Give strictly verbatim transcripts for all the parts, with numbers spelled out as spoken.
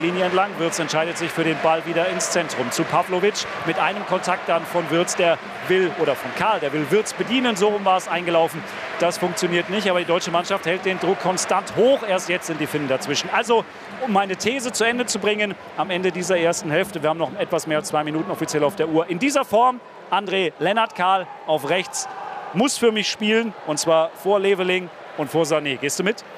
Linie entlang. Wirtz entscheidet sich für den Ball wieder ins Zentrum zu Pavlovic. Mit einem Kontakt dann von Wirtz, der will, oder von Karl, der will Wirtz bedienen. So rum war es eingelaufen. Das funktioniert nicht, aber die deutsche Mannschaft hält den Druck konstant hoch. Erst jetzt sind die Finnen dazwischen. Also, um meine These zu Ende zu bringen, am Ende dieser ersten Hälfte, wir haben noch etwas mehr als zwei Minuten offiziell auf der Uhr. In dieser Form, André, Lennart Karl auf rechts, muss für mich spielen. Und zwar vor Leveling und vor Sané. Gehst du mit?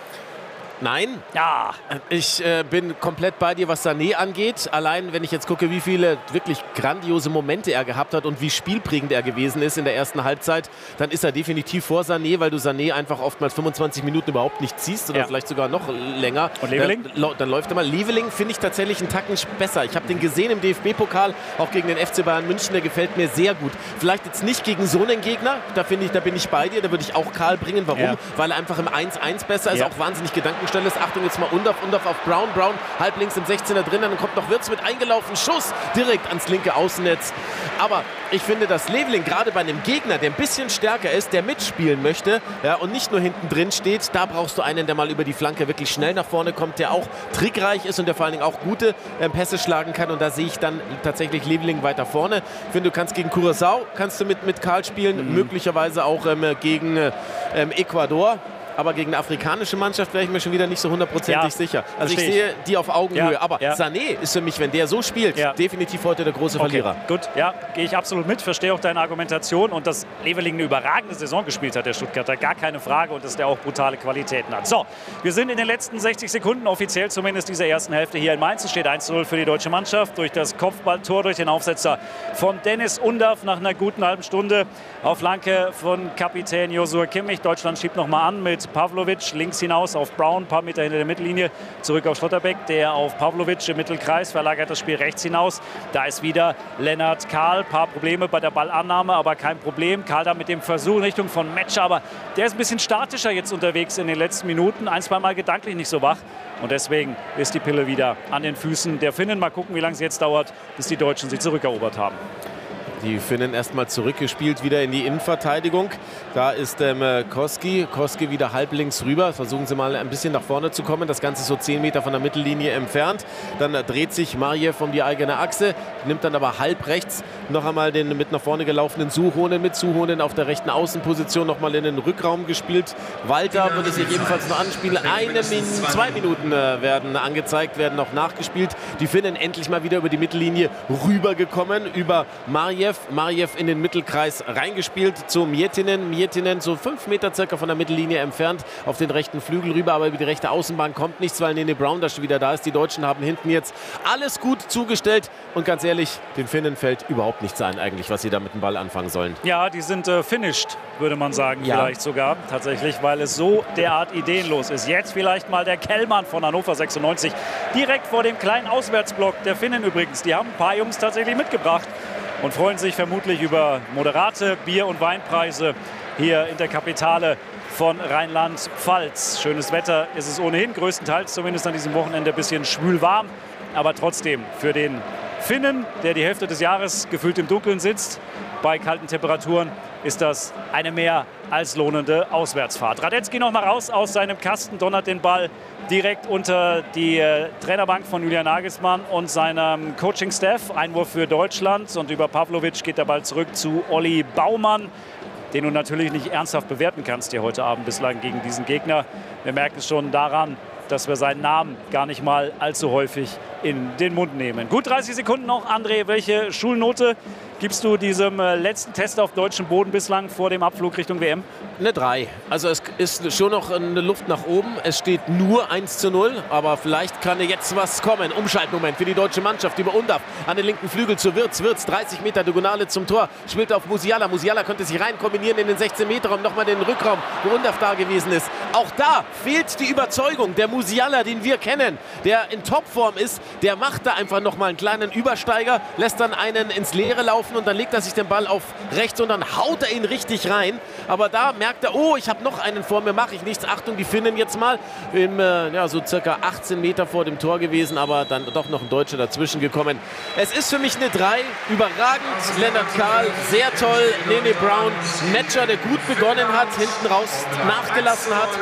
Nein. Ja. Ich äh, bin komplett bei dir, was Sané angeht. Allein, wenn ich jetzt gucke, wie viele wirklich grandiose Momente er gehabt hat und wie spielprägend er gewesen ist in der ersten Halbzeit, dann ist er definitiv vor Sané, weil du Sané einfach oftmals fünfundzwanzig Minuten überhaupt nicht ziehst oder ja. vielleicht sogar noch länger. Und Leveling? Dann, dann läuft er mal. Leveling finde ich tatsächlich einen Tacken besser. Ich habe den gesehen im D F B-Pokal, auch gegen den F C Bayern München. Der gefällt mir sehr gut. Vielleicht jetzt nicht gegen so einen Gegner. Da, ich, da bin ich bei dir. Da würde ich auch Karl bringen. Warum? Ja. Weil er einfach im eins eins besser ist. Ja. Auch wahnsinnig gedankenständig ist. Achtung, jetzt mal Undorf, Undorf auf Brown. Brown halb links im sechzehner drin. Dann kommt noch Wirtz mit eingelaufen. Schuss direkt ans linke Außennetz. Aber ich finde, dass Leveling gerade bei einem Gegner, der ein bisschen stärker ist, der mitspielen möchte, ja, und nicht nur hinten drin steht, da brauchst du einen, der mal über die Flanke wirklich schnell nach vorne kommt, der auch trickreich ist und der vor allen Dingen auch gute äh, Pässe schlagen kann. Und da sehe ich dann tatsächlich Leveling weiter vorne. Ich finde, du kannst gegen Curaçao kannst du mit, mit Karl spielen, mhm. möglicherweise auch ähm, gegen ähm, Ecuador. Aber gegen eine afrikanische Mannschaft wäre ich mir schon wieder nicht so hundertprozentig ja, sicher. Also ich sehe die auf Augenhöhe. Ja, aber ja. Sané ist für mich, wenn der so spielt, ja. definitiv heute der große Verlierer. Okay, gut, ja, gehe ich absolut mit. Verstehe auch deine Argumentation. Und dass Leveling eine überragende Saison gespielt hat, der Stuttgarter, gar keine Frage. Und dass der auch brutale Qualitäten hat. So, wir sind in den letzten sechzig Sekunden, offiziell zumindest dieser ersten Hälfte hier in Mainz. Es steht eins zu null für die deutsche Mannschaft. Durch das Kopfballtor, durch den Aufsetzer von Dennis Undorf nach einer guten halben Stunde. Auf Flanke von Kapitän Joshua Kimmich. Deutschland schiebt nochmal an mit Pavlovic links hinaus auf Brown, ein paar Meter hinter der Mittellinie, zurück auf Schlotterbeck, der auf Pavlovic im Mittelkreis verlagert das Spiel rechts hinaus. Da ist wieder Lennart Karl, ein paar Probleme bei der Ballannahme, aber kein Problem. Karl da mit dem Versuch in Richtung von Metscher, aber der ist ein bisschen statischer jetzt unterwegs in den letzten Minuten, ein, zwei Mal gedanklich nicht so wach. Und deswegen ist die Pille wieder an den Füßen der Finnen. Mal gucken, wie lange es jetzt dauert, bis die Deutschen sie zurückerobert haben. Die Finnen erstmal zurückgespielt wieder in die Innenverteidigung. Da ist ähm, Koski. Koski wieder halblinks rüber. Versuchen sie mal ein bisschen nach vorne zu kommen. Das Ganze so zehn Meter von der Mittellinie entfernt. Dann äh, dreht sich Marjew um die eigene Achse. Nimmt dann aber halb rechts noch einmal den mit nach vorne gelaufenen Suhonen mit. Suhonen auf der rechten Außenposition nochmal in den Rückraum gespielt. Walter würde sich ebenfalls noch anspielen. Eine Min zwei Minuten äh, werden angezeigt, werden noch nachgespielt. Die Finnen endlich mal wieder über die Mittellinie rübergekommen. Über Marjew. Marjew in den Mittelkreis reingespielt zu Miettinen. Miettinen so fünf Meter circa von der Mittellinie entfernt auf den rechten Flügel rüber, aber über die rechte Außenbahn kommt nichts, weil Nene Brown da schon wieder da ist. Die Deutschen haben hinten jetzt alles gut zugestellt und ganz ehrlich, den Finnen fällt überhaupt nichts ein eigentlich, was sie da mit dem Ball anfangen sollen. Ja, die sind äh, finished, würde man sagen, ja. vielleicht sogar tatsächlich, weil es so derart ideenlos ist. Jetzt vielleicht mal der Kellmann von Hannover sechsundneunzig, direkt vor dem kleinen Auswärtsblock der Finnen übrigens. Die haben ein paar Jungs tatsächlich mitgebracht und freuen sich vermutlich über moderate Bier- und Weinpreise hier in der Kapitale von Rheinland-Pfalz. Schönes Wetter ist es ohnehin, größtenteils zumindest an diesem Wochenende ein bisschen schwül warm. Aber trotzdem für den Finnen, der die Hälfte des Jahres gefühlt im Dunkeln sitzt, bei kalten Temperaturen, ist das eine mehr als lohnende Auswärtsfahrt. Radetzky noch mal raus aus seinem Kasten, donnert den Ball direkt unter die äh, Trainerbank von Julian Nagelsmann und seinem Coaching-Staff. Einwurf für Deutschland und über Pavlovic geht der Ball zurück zu Olli Baumann, den du natürlich nicht ernsthaft bewerten kannst hier heute Abend bislang gegen diesen Gegner. Wir merken es schon daran, dass wir seinen Namen gar nicht mal allzu häufig in den Mund nehmen. Gut dreißig Sekunden noch. André, welche Schulnote gibst du diesem letzten Test auf deutschem Boden bislang vor dem Abflug Richtung W M? Eine drei. Also es ist schon noch eine Luft nach oben. Es steht nur eins zu null, aber vielleicht kann jetzt was kommen. Umschaltmoment für die deutsche Mannschaft über Undorf an den linken Flügel zu Wirtz. Wirtz, dreißig Meter Diagonale zum Tor, spielt auf Musiala. Musiala könnte sich rein kombinieren in den sechzehn Meter Raum, nochmal den Rückraum, wo Undorf da gewesen ist. Auch da fehlt die Überzeugung. Der Musiala, den wir kennen, der in Topform ist, der macht da einfach nochmal einen kleinen Übersteiger, lässt dann einen ins Leere laufen und dann legt er sich den Ball auf rechts und dann haut er ihn richtig rein. Aber da merkt er, oh, ich habe noch einen vor mir, mache ich nichts. Achtung, die Finnen jetzt mal. Im, äh, ja, so circa achtzehn Meter vor dem Tor gewesen, aber dann doch noch ein Deutscher dazwischen gekommen. Es ist für mich eine drei. Überragend. Lennart Karl, sehr toll. Nene Brown, Metscher, der gut begonnen hat, hinten raus nachgelassen hat.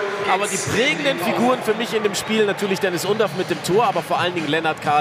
Aber die prägenden Figuren für mich in dem Spiel natürlich Dennis Undaff mit dem Tor, aber vor allen Dingen Lennart Kahl